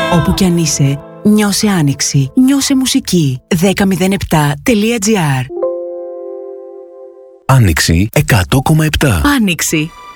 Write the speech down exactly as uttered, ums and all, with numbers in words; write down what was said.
Όπου κι αν είσαι, νιώσε άνοιξη, νιώσε μουσική. δέκα μηδέν επτά τελεία τζι άρ. Άνοιξη εκατό κόμμα επτά. Άνοιξη.